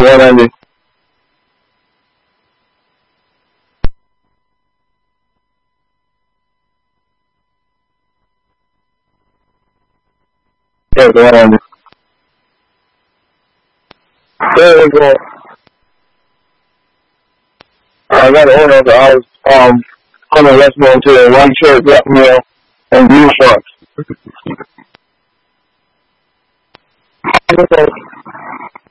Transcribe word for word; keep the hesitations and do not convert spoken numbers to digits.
one ninety. Yeah, one ninety. There we go. I got an order that I was um on the restaurant to a one shirt, black meal, and blue shorts.